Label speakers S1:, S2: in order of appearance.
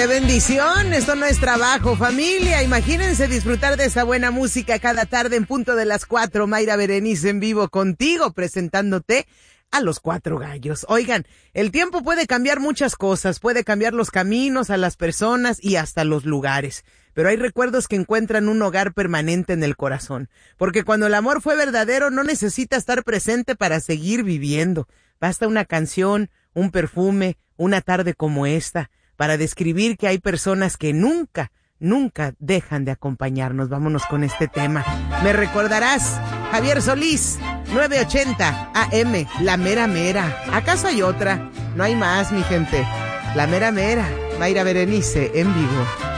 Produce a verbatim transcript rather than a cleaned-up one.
S1: ¡Qué bendición! Esto no es trabajo, familia. Imagínense disfrutar de esa buena música cada tarde en punto de las cuatro. Mayra Berenice en vivo contigo, presentándote a los cuatro gallos. Oigan, el tiempo puede cambiar muchas cosas, puede cambiar los caminos, a las personas y hasta los lugares. Pero hay recuerdos que encuentran un hogar permanente en el corazón. Porque cuando el amor fue verdadero, no necesita estar presente para seguir viviendo. Basta una canción, un perfume, una tarde como esta, para describir que hay personas que nunca, nunca dejan de acompañarnos. Vámonos con este tema. Me recordarás, Javier Solís, nueve ochenta A M, La Mera Mera. ¿Acaso hay otra? No hay más, mi gente. La Mera Mera, Mayra Berenice en vivo.